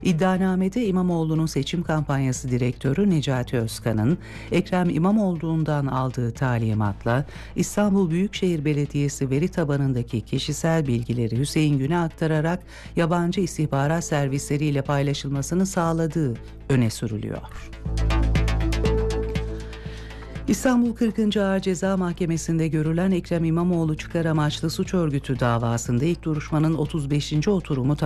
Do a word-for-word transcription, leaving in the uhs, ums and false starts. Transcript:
İddianamede İmamoğlu'nun seçim kampanyası direktörü Necati Özkan'ın Ekrem İmamoğlu'ndan aldığı talimatla İstanbul Büyükşehir Belediyesi veri tabanındaki kişisel bilgileri Hüseyin Gün'e aktararak yabancı istihbarat servisleriyle paylaşılmasını sağladığı öne sürülüyor. İstanbul kırkıncı Ağır Ceza Mahkemesi'nde görülen Ekrem İmamoğlu çıkar amaçlı suç örgütü davasında ilk duruşmanın otuz beşinci oturumu